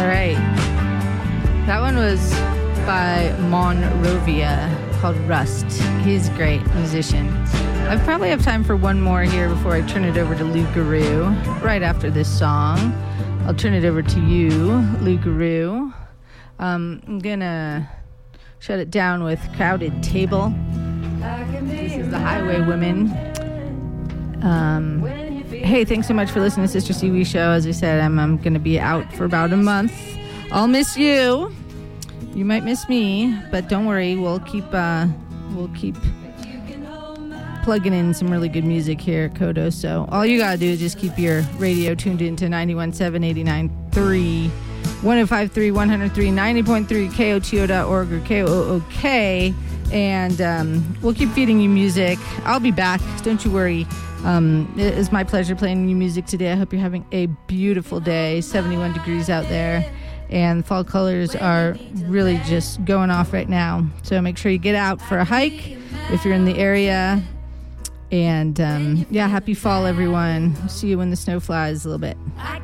All right. That one was by Monrovia called Rust. He's a great musician. I probably have time for one more here before I turn it over to Lou Garou. Right after this song, I'll turn it over to you, Lou Garou. I'm going to shut it down with Crowded Table. This is the Highway Women. Hey, thanks so much for listening to Sister Siwi Show. As I said, I'm going to be out for about a month. I'll miss you. You might miss me, but don't worry. We'll keep plugging in some really good music here at Kodo. So all you gotta do is just keep your radio tuned into 91.7, 89.3, 105.3, 100.3, 90.3, KOTO.org or KOOK, and we'll keep feeding you music. I'll be back. Don't you worry. It is my pleasure playing you music today. I hope you're having a beautiful day. 71 degrees out there. And fall colors are really just going off right now. So make sure you get out for a hike if you're in the area. And, happy fall, everyone. See you when the snow flies a little bit.